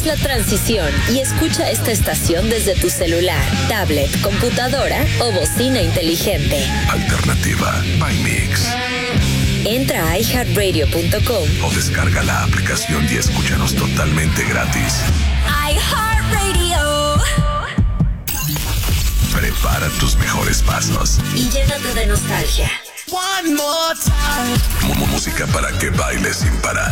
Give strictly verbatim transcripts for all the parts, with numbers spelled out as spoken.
la transición y escucha esta estación desde tu celular, tablet, computadora o bocina inteligente. Alternativa by Mix. Entra a i heart radio punto com o descarga la aplicación y escúchanos totalmente gratis. iHeartRadio. Prepara tus mejores pasos Y llénate de nostalgia. One more time. M- música para que bailes sin parar.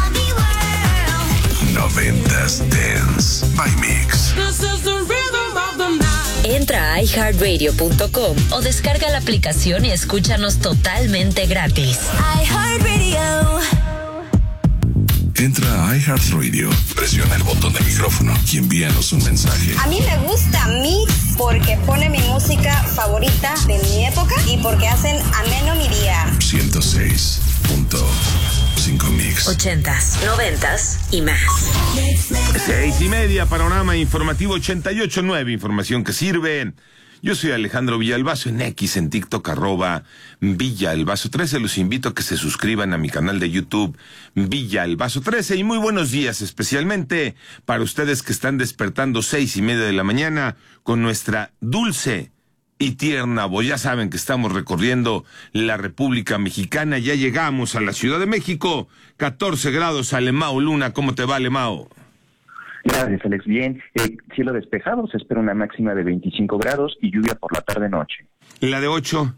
Noventas Dance by Mix. This is the rhythm of the night. Entra a i heart radio punto com o descarga la aplicación y escúchanos totalmente gratis. iHeartRadio. Entra a iHeartRadio, presiona el botón de micrófono y envíanos un mensaje. A mí me gusta Mix porque pone mi música favorita de mi época y porque hacen ameno mi día. ciento seis punto cinco Mix. Ochentas, noventas y más. Seis y media, panorama informativo ochenta y ocho nueve, información que sirve. Yo soy Alejandro Villalbazo, en X, en TikTok, arroba Villalbazo trece. Los invito a que se suscriban a mi canal de YouTube, Villalbazo trece. Y muy buenos días, especialmente para ustedes que están despertando seis y media de la mañana con nuestra dulce y tierna voz. Ya saben que estamos recorriendo la República Mexicana. Ya llegamos a la Ciudad de México. catorce grados, Alemao Luna. ¿Cómo te va, Alemao? Gracias, Alex. Bien, eh, cielo despejado, se espera una máxima de veinticinco grados y lluvia por la tarde-noche. ¿La de ocho?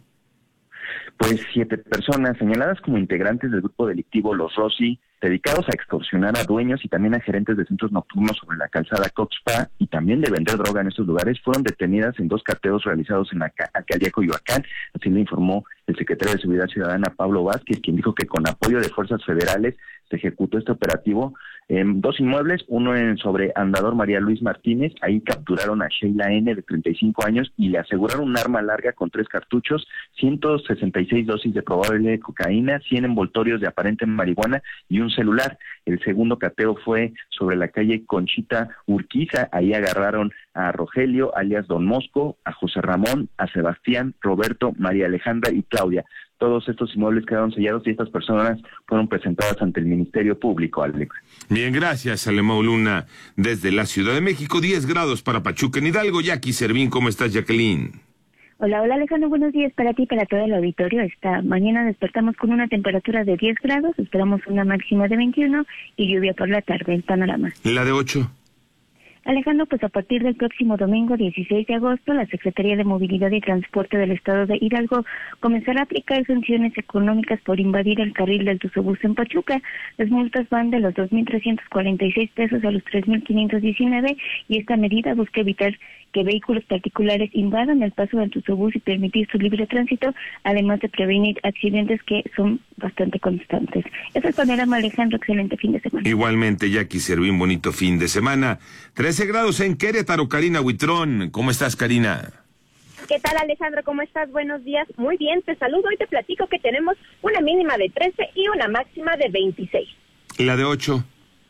Pues siete personas señaladas como integrantes del grupo delictivo Los Rossi, dedicados a extorsionar a dueños y también a gerentes de centros nocturnos sobre la calzada Coxpa y también de vender droga en estos lugares, fueron detenidas en dos cateos realizados en la alcaldía Coyoacán. Así lo informó el secretario de Seguridad Ciudadana, Pablo Vázquez, quien dijo que con apoyo de fuerzas federales se ejecutó este operativo en dos inmuebles, uno en sobre Andador María Luis Martínez. Ahí capturaron a Sheila N., de treinta y cinco años, y le aseguraron un arma larga con tres cartuchos, ciento sesenta y seis dosis de probable cocaína, cien envoltorios de aparente marihuana y un celular. El segundo cateo fue sobre la calle Conchita Urquiza. Ahí agarraron a Rogelio, alias Don Mosco, a José Ramón, a Sebastián, Roberto, María Alejandra y Claudia. Todos estos inmuebles quedaron sellados y estas personas fueron presentadas ante el Ministerio Público, Alex. Bien, gracias, Alemao Luna, desde la Ciudad de México. diez grados para Pachuca, en Hidalgo. Jackie Servín, ¿cómo estás, Jacqueline? Hola, hola Alejandro, buenos días para ti y para todo el auditorio. Esta mañana despertamos con una temperatura de diez grados, esperamos una máxima de veintiuno y lluvia por la tarde. El panorama. ¿La de ocho? Alejandro, pues a partir del próximo domingo dieciséis de agosto, la Secretaría de Movilidad y Transporte del Estado de Hidalgo comenzará a aplicar sanciones económicas por invadir el carril del Tuzobús en Pachuca. Las multas van de los dos mil trescientos cuarenta y seis pesos a los tres mil quinientos diecinueve y esta medida busca evitar que vehículos particulares invadan el paso del Tuzobús y permitir su libre tránsito, además de prevenir accidentes que son bastante constantes. Es el panorama, Alejandro, excelente fin de semana. Igualmente, Jackie Servín, bonito fin de semana. trece grados en Querétaro, Karina Huitrón. ¿Cómo estás, Karina? ¿Qué tal, Alejandro? ¿Cómo estás? Buenos días. Muy bien, te saludo y te platico que tenemos una mínima de trece y una máxima de veintiséis. ¿La de ocho?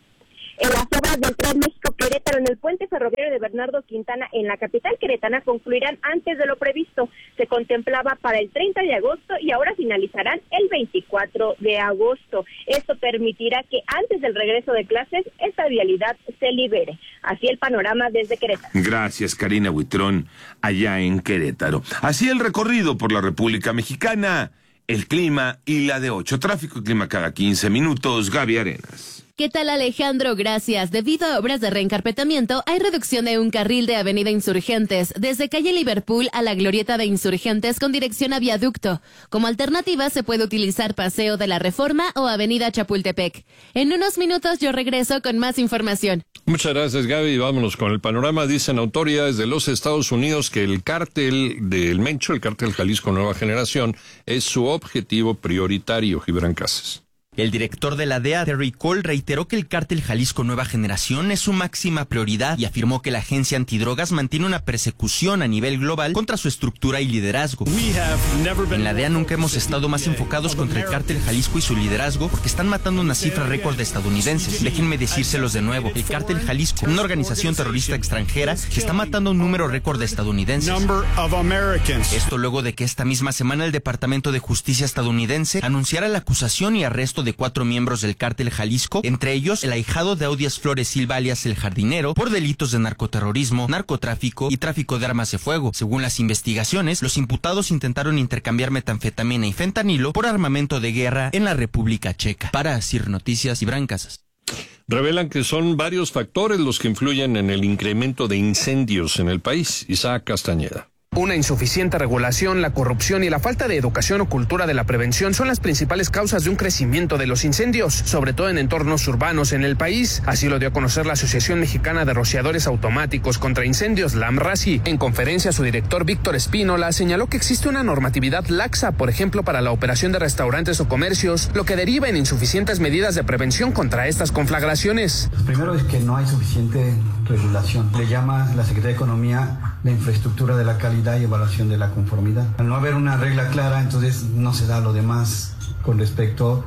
En las obras del Tren México-Querétaro en el puente ferroviario de Bernardo Quintana en la capital queretana concluirán antes de lo previsto. Se contemplaba para el treinta de agosto y ahora finalizarán el veinticuatro de agosto. Esto permitirá que antes del regreso de clases esta vialidad se libere. Así el panorama desde Querétaro. Gracias, Karina Huitrón, allá en Querétaro. Así el recorrido por la República Mexicana, el clima y la de ocho. Tráfico y clima cada quince minutos. Gaby Arenas. ¿Qué tal, Alejandro? Gracias. Debido a obras de reencarpetamiento, hay reducción de un carril de Avenida Insurgentes, desde calle Liverpool a la glorieta de Insurgentes con dirección a Viaducto. Como alternativa, se puede utilizar Paseo de la Reforma o Avenida Chapultepec. En unos minutos yo regreso con más información. Muchas gracias, Gaby. Vámonos con el panorama. Dicen autoridades de los Estados Unidos que el cártel del Mencho, el cártel Jalisco Nueva Generación, es su objetivo prioritario. Gibran Casas. El director de la D E A, Terry Cole, reiteró que el cártel Jalisco Nueva Generación es su máxima prioridad y afirmó que la agencia antidrogas mantiene una persecución a nivel global contra su estructura y liderazgo. En la D E A nunca hemos estado más enfocados contra el cártel Jalisco y su liderazgo porque están matando una cifra récord de estadounidenses. Déjenme decírselos de nuevo. El cártel Jalisco, una organización terrorista extranjera, está matando un número récord de estadounidenses. Esto luego de que esta misma semana el Departamento de Justicia estadounidense anunciara la acusación y arresto de de cuatro miembros del cártel Jalisco, entre ellos el ahijado de Audias Flores Silva alias El Jardinero, por delitos de narcoterrorismo, narcotráfico y tráfico de armas de fuego. Según las investigaciones, los imputados intentaron intercambiar metanfetamina y fentanilo por armamento de guerra en la República Checa. Para Asir Noticias, Ibran Casas. Revelan que son varios factores los que influyen en el incremento de incendios en el país. Isaac Castañeda. Una insuficiente regulación, la corrupción y la falta de educación o cultura de la prevención son las principales causas de un crecimiento de los incendios, sobre todo en entornos urbanos en el país. Así lo dio a conocer la Asociación Mexicana de Rociadores Automáticos contra Incendios, la AMRACI. En conferencia, su director Víctor Espínola señaló que existe una normatividad laxa, por ejemplo, para la operación de restaurantes o comercios, lo que deriva en insuficientes medidas de prevención contra estas conflagraciones. Primero es que no hay suficiente regulación. Le llama la Secretaría de Economía la infraestructura de la calidad y evaluación de la conformidad. Al no haber una regla clara, entonces no se da lo demás con respecto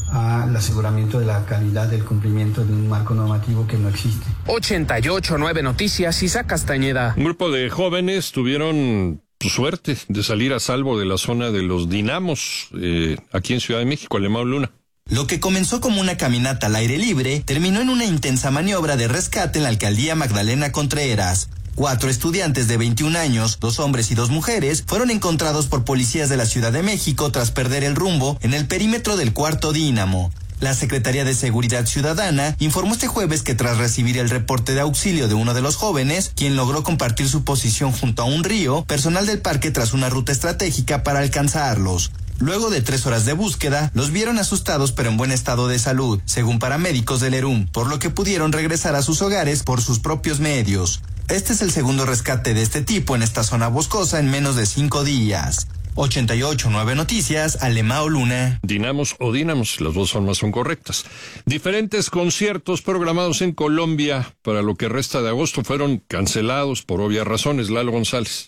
al aseguramiento de la calidad del cumplimiento de un marco normativo que no existe. ochenta y ocho punto nueve Noticias, Isaac Castañeda. Un grupo de jóvenes tuvieron suerte de salir a salvo de la zona de los Dinamos, eh, aquí en Ciudad de México, Alemão Luna. Lo que comenzó como una caminata al aire libre terminó en una intensa maniobra de rescate en la alcaldía Magdalena Contreras. Cuatro estudiantes de veintiún años, dos hombres y dos mujeres, fueron encontrados por policías de la Ciudad de México tras perder el rumbo en el perímetro del cuarto Dínamo. La Secretaría de Seguridad Ciudadana informó este jueves que tras recibir el reporte de auxilio de uno de los jóvenes, quien logró compartir su posición junto a un río, personal del parque trazó una ruta estratégica para alcanzarlos. Luego de tres horas de búsqueda, los vieron asustados pero en buen estado de salud, según paramédicos del ERUM, por lo que pudieron regresar a sus hogares por sus propios medios. Este es el segundo rescate de este tipo en esta zona boscosa en menos de cinco días. ochenta y ocho punto nueve Noticias, Alemão Luna. Dinamos o Dinamos, las dos formas son correctas. Diferentes conciertos programados en Colombia para lo que resta de agosto fueron cancelados por obvias razones. Lalo González.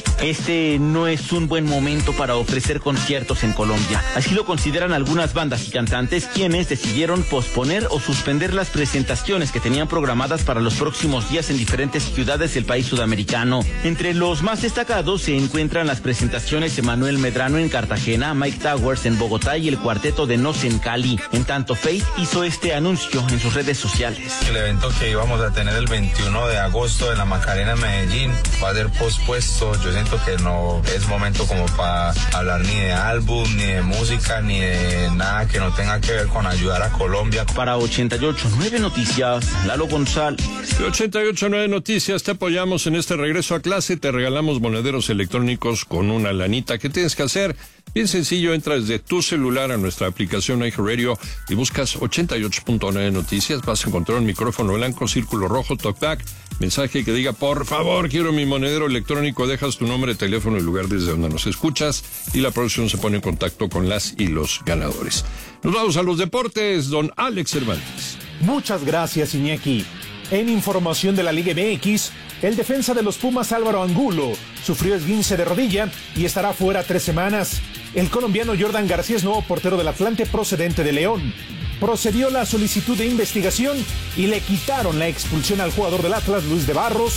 Este no es un buen momento para ofrecer conciertos en Colombia. Así lo consideran algunas bandas y cantantes, quienes decidieron posponer o suspender las presentaciones que tenían programadas para los próximos días en diferentes ciudades del país sudamericano. Entre los más destacados se encuentran las presentaciones de Manuel Medrano en Cartagena, Mike Towers en Bogotá y el cuarteto de Nos en Cali. En tanto, Faith hizo este anuncio en sus redes sociales. El evento que íbamos a tener el veintiuno de agosto en la Macarena, Medellín, va a ser pospuesto. Yo siento que no es momento como para hablar ni de álbum, ni de música, ni de nada que no tenga que ver con ayudar a Colombia. Para ochenta y ocho punto nueve Noticias, Lalo González. De ochenta y ocho punto nueve Noticias, te apoyamos en este regreso a clase, te regalamos monederos electrónicos con una lanita. ¿Qué tienes que hacer? Bien sencillo, entras desde tu celular a nuestra aplicación iHeartRadio y buscas ochenta y ocho punto nueve Noticias, vas a encontrar un micrófono blanco, círculo rojo, talkback, mensaje que diga, por favor, quiero mi monedero electrónico, dejas tu nombre, teléfono y lugar desde donde nos escuchas y la producción se pone en contacto con las y los ganadores. Nos vamos a los deportes, don Alex Cervantes. Muchas gracias, Iñaki. En información de la Liga M X, el defensa de los Pumas Álvaro Angulo sufrió esguince de rodilla y estará fuera tres semanas. El colombiano Jordan García es nuevo portero del Atlante procedente de León. Procedió la solicitud de investigación y le quitaron la expulsión al jugador del Atlas, Luis de Barros,